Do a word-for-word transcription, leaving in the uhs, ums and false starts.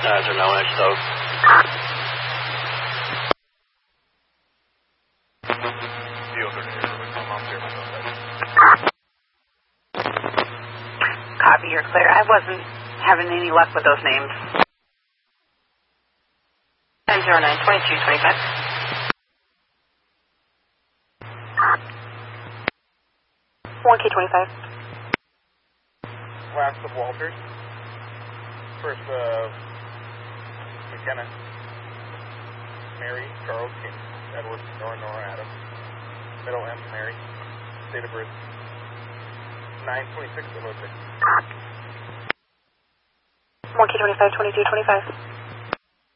Hazard, no X O. Copy, you're clear. I wasn't having any luck with those names. nine zero nine, twenty-two twenty-five. one K twenty-five. Last of Walters. First of McKenna. Mary, Charles, King, Edward, Nora, Nora, Adam. Middle M, Mary. Date of birth. nine twenty-six oh six. one K twenty-five, twenty-two twenty-five.